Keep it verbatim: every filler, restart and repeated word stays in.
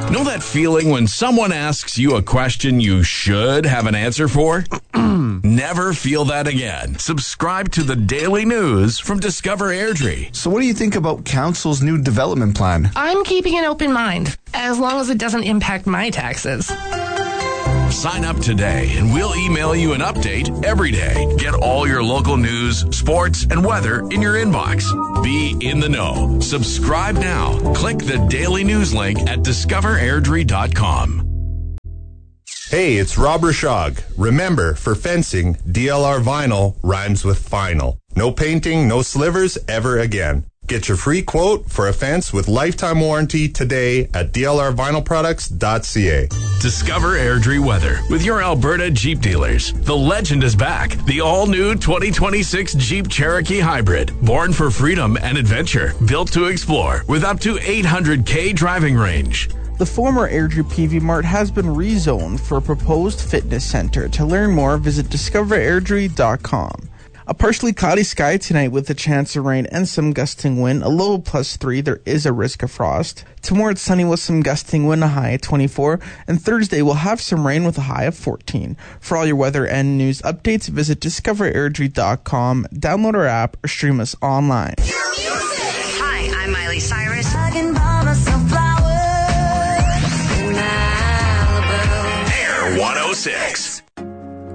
Know that feeling when someone asks you a question you should have an answer for? Never feel that again. Subscribe to the Daily News from Discover Airdrie. So what do you think about Council's new development plan? I'm keeping an open mind, as long as it doesn't impact my taxes. Sign up today and we'll email you an update every day. Get all your local news, sports, and weather in your inbox. Be in the know. Subscribe now. Click the Daily News link at discover airdrie dot com. Hey, it's Rob Rashog. Remember, for fencing, D L R vinyl rhymes with final. No painting, no slivers ever again. Get your free quote for a fence with lifetime warranty today at d l r vinyl products dot c a. Discover Airdrie weather with your Alberta Jeep dealers. The legend is back. The all-new twenty twenty-six Jeep Cherokee Hybrid. Born for freedom and adventure. Built to explore with up to eight hundred k driving range. The former Airdrie P V Mart has been rezoned for a proposed fitness center. To learn more, visit discover airdrie dot com. A partially cloudy sky tonight with a chance of rain and some gusting wind. A low of plus three. There is a risk of frost. Tomorrow it's sunny with some gusting wind, a high of twenty-four. And Thursday we'll have some rain with a high of fourteen. For all your weather and news updates, visit discover airdrie dot com. Download our app or stream us online. Hi, I'm Miley Cyrus. Air one oh six.